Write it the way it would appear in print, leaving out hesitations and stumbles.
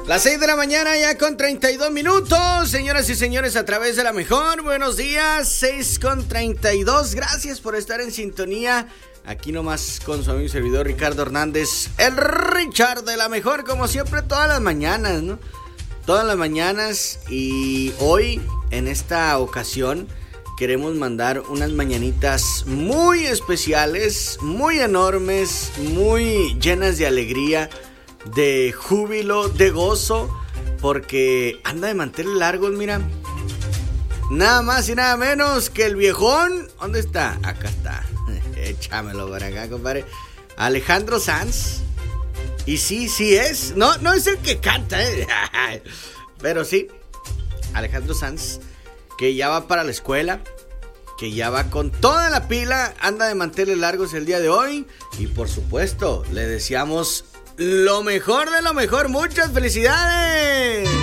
Las 6 de la mañana ya con 32 minutos, señoras y señores, a través de La Mejor. Buenos días, 6 con 32. Gracias por estar en sintonía. Aquí nomás con su amigo y servidor Ricardo Hernández, el Richard de La Mejor, como siempre, todas las mañanas, ¿no? Todas las mañanas. Y hoy, en esta ocasión, queremos mandar unas mañanitas muy especiales, muy enormes, muy llenas de alegría, de júbilo, de gozo, porque anda de manteles largos, mira. Nada más y nada menos que el viejón. ¿Dónde está? Acá está. Échamelo por acá, compadre. Alejandro Sanz. Y sí es. No es el que canta, pero sí, Alejandro Sanz, que ya va para la escuela, que ya va con toda la pila, anda de manteles largos el día de hoy. Y por supuesto, le deseamos lo mejor de lo mejor. ¡Muchas felicidades!